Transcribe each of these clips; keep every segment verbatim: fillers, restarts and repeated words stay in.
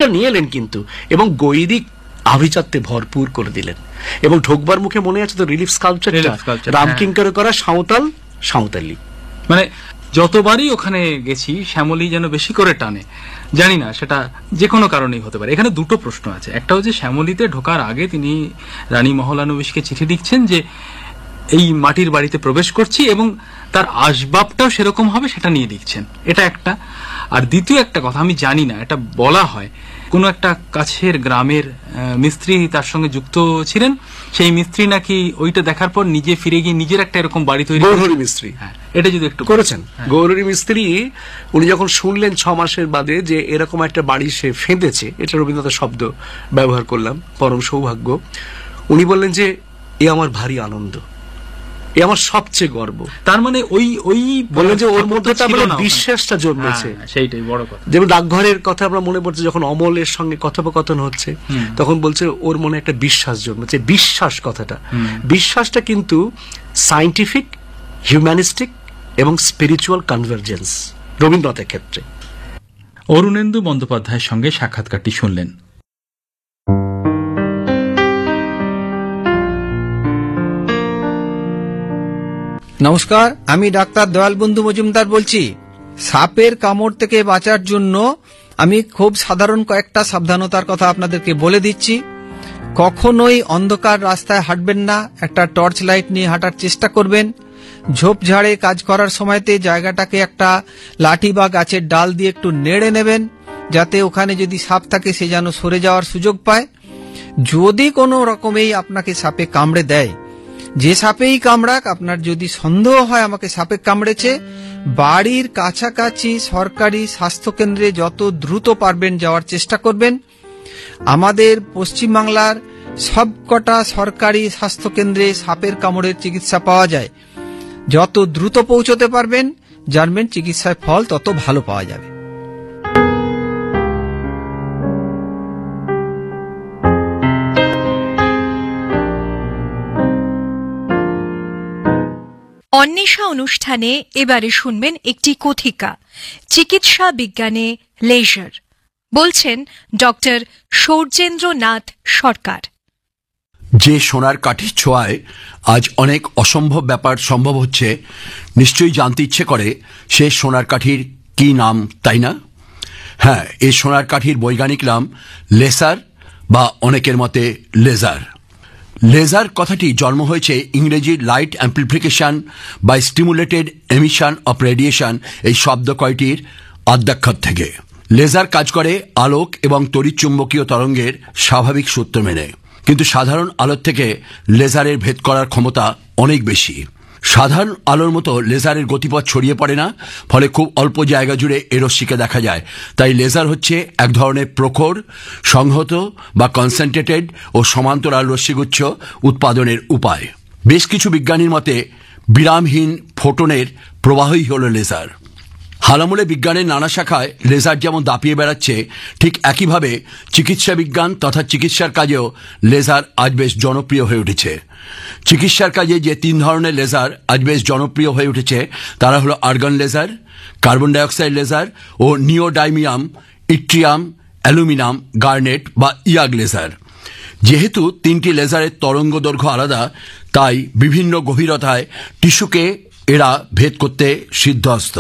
নিয়ে এলেন কিন্তু, এবং গৈরিক আভিজাত্যে ভরপুর করে দিলেন। এবং ঢোকবার মুখে মনে আছে তো রিলিফ স্কাল্পচারটা, রামকিঙ্কর করা সাঁওতাল সাঁওতালি। মানে যতবারই ওখানে গেছি শ্যামলী যেন বেশি করে টানে, জানি না সেটা যে কোনো কারণেই হতে পারে। এখানে দুটো প্রশ্ন আছে। একটা হচ্ছে শ্যামলীতে ঢোকার আগে তিনি রানী মহলানবিশকে চিঠি লিখছেন যে এই মাটির বাড়িতে প্রবেশ করছি, এবং তার আসবাবটাও সেরকম হবে সেটা নিয়ে লিখছেন, এটা একটা। আর দ্বিতীয় একটা কথা, আমি জানি না, এটা বলা হয় কোনো একটা কাছের গ্রামের মিস্ত্রি তার সঙ্গে যুক্ত ছিলেন, সেই মিস্ত্রি নাকি ওইটা দেখার পর নিজে ফিরে গিয়ে নিজের একটা এরকম বাড়ি তৈরি, গৌরহরি মিস্ত্রি, হ্যাঁ এটা যদি একটু করেছেন। গৌরহরি মিস্ত্রি উনি যখন শুনলেন ছ মাসের বাদে যে এরকম একটা বাড়ি সে ফেঁদেছে, এটা রবীন্দ্রনাথের শব্দ ব্যবহার করলাম, পরম সৌভাগ্য, উনি বললেন যে এ আমার ভারী আনন্দ, এ আমার সবচেয়ে গর্ব। তার মানে ওই ওই বললেন যে ওর মধ্যে বিশ্বাসটা জন্মেছে, সেইটাই বড় কথা। যেমন ডাকঘরের কথা আমরা মনে পড়ছে, যখন অমলের সঙ্গে কথোপকথন হচ্ছে তখন বলছে ওর মনে একটা বিশ্বাস জন্মেছে। বিশ্বাস কথাটা, বিশ্বাসটা কিন্তু সায়েন্টিফিক, হিউম্যানিস্টিক এবং স্পিরিচুয়াল কনভার্জেন্স রবীন্দ্রনাথের ক্ষেত্রে। অরুণেন্দু বন্দ্যোপাধ্যায়ের সঙ্গে সাক্ষাৎকারটি শুনলেন। নমস্কার, আমি ডাক্তার দয়ালবন্ধু মজুমদার বলছি। সাপের কামড় থেকে বাঁচার জন্য আমি খুব সাধারণ কয়েকটা সাবধানতার কথা আপনাদেরকে বলে দিচ্ছি। কখনোই অন্ধকার রাস্তায় হাঁটবেন না, একটা টর্চ লাইট নিয়ে হাঁটার চেষ্টা করবেন। ঝোপঝাড়ে কাজ করার সময়তে জায়গাটাকে একটা লাঠি বা গাছের ডাল দিয়ে একটু নেড়ে নেবেন, যাতে ওখানে যদি সাপ থাকে সে যেন সরে যাওয়ার সুযোগ পায়। যদি কোনো রকমেই আপনাকে সাপে কামড়ে দেয়, যে সাপেই কামড়াক, আপনার যদি সন্দেহ হয় আমাকে সাপে কামড়েছে, বাড়ির কাছাকাছি সরকারি স্বাস্থ্যকেন্দ্রে যত দ্রুত পারবেন যাওয়ার চেষ্টা করবেন। আমাদের পশ্চিমবাংলার সবকটা সরকারি স্বাস্থ্যকেন্দ্রে সাপের কামড়ের চিকিৎসা পাওয়া যায়। যত দ্রুত পৌঁছতে পারবেন জানবেন চিকিৎসায় ফল তত ভালো পাওয়া যাবে। অন্বেষা অনুষ্ঠানে এবারে শুনবেন একটি কথিকা, চিকিৎসা বিজ্ঞানে লেজার। বলছেন ডক্টর সৌর্যেন্দ্রনাথ সরকার। যে সোনার কাঠির ছোঁয়ায় আজ অনেক অসম্ভব ব্যাপার সম্ভব হচ্ছে, নিশ্চয়ই জানতে ইচ্ছে করে সে সোনার কাঠির কি নাম, তাই না? হ্যাঁ, এই সোনার কাঠির বৈজ্ঞানিক নাম লেসার, বা অনেকের মতে লেজার। লেজার কথাটি জন্ম হয়েছে ইংরেজি লাইট অ্যাম্প্লিফিকেশন বা স্টিমুলেটেড এমিশন অফ রেডিয়েশন এই শব্দ কয়টির আদ্যাক্ষর থেকে। লেজার কাজ করে আলোক এবং তড়িৎচুম্বকীয় তরঙ্গের স্বাভাবিক সূত্র মেনে, কিন্তু সাধারণ আলোর থেকে লেজারের ভেদ করার ক্ষমতা অনেক বেশি। সাধারণ আলোর মতো লেজারের গতিপথ ছড়িয়ে পড়ে না, ফলে খুব অল্প জায়গা জুড়ে এর রশ্মিকে দেখা যায়। তাই লেজার হচ্ছে এক ধরনের প্রখর, সংহত বা কনসেন্ট্রেটেড ও সমান্তরাল রশ্মিগুচ্ছ উৎপাদনের উপায়। বেশ কিছু বিজ্ঞানীর মতে বিরামহীন ফোটনের প্রবাহই হল লেজার। হালামুলে বিজ্ঞানের নানা শাখায় লেজার যেমন দাপিয়ে বেড়াচ্ছে, ঠিক একইভাবে চিকিৎসা বিজ্ঞান তথা চিকিৎসার কাজেও লেজার আজ বেশ জনপ্রিয় হয়ে উঠেছে। চিকিৎসার কাজে যে তিন ধরনের লেজার আজ বেশ জনপ্রিয় হয়ে উঠেছে তারা হলো argon laser, carbon dioxide laser ও নিওডাইমিয়াম, ইট্রিয়াম, অ্যালুমিনিয়াম, গার্নেট বা ইয়াগ লেজার। যেহেতু তিনটি লেজারের তরঙ্গ দৈর্ঘ্য আলাদা, তাই বিভিন্ন গভীরতায় টিস্যুকে এরা ভেদ করতে সিদ্ধহস্ত।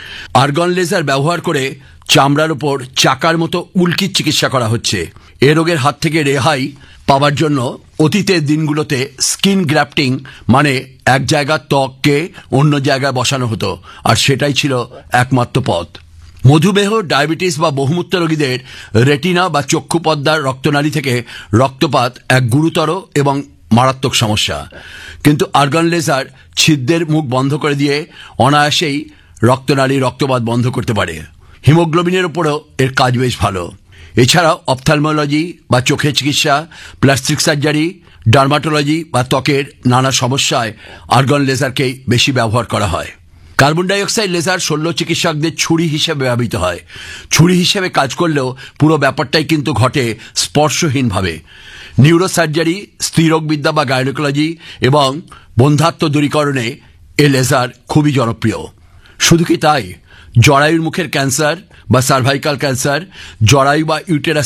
আর্গন লেজার ব্যবহার করে চামড়ার উপর চাকার মতো উল্কির চিকিৎসা করা হচ্ছে। এ রোগের হাত থেকে রেহাই পাওয়ার জন্য অতীতের দিনগুলোতে স্কিন গ্রাফটিং মানে এক জায়গার ত্বককে অন্য জায়গায় বসানো হতো, আর সেটাই ছিল একমাত্র পথ। মধুমেহ, ডায়াবেটিস বা বহুমূত্র রোগীদের রেটিনা বা চক্ষু পর্দার রক্তনালী থেকে রক্তপাত এক গুরুতর এবং মারাত্মক সমস্যা, কিন্তু আর্গন লেজার ছিদ্রের মুখ বন্ধ করে দিয়ে অনায়াসেই রক্তনালী রক্তপাত বন্ধ করতে পারে। হিমোগ্লোবিনের উপরও এর কাজ বেশ ভালো। এছাড়াও অপথ্যালমোলজি বা চোখের চিকিৎসা, প্লাস্টিক সার্জারি, ডার্মাটোলজি বা ত্বকের নানা সমস্যায় আর্গন লেজারকেই বেশি ব্যবহার করা হয়। কার্বন ডাইঅক্সাইড লেজার শল্য চিকিৎসকদের ছুরি হিসেবে ব্যবহৃত হয়। ছুরি হিসেবে কাজ করলেও পুরো ব্যাপারটাই কিন্তু ঘটে স্পর্শহীনভাবে। নিউরোসার্জারি, স্ত্রীরোগবিদ্যা বা গাইনোকোলজি এবং বন্ধ্যাত্ব দূরীকরণে এ লেজার খুবই জনপ্রিয়। শুধু কি তাই, জরায়ুর মুখের ক্যান্সার বা সার্ভাইকাল ক্যান্সার, জরায়ু বা ইউটেরাস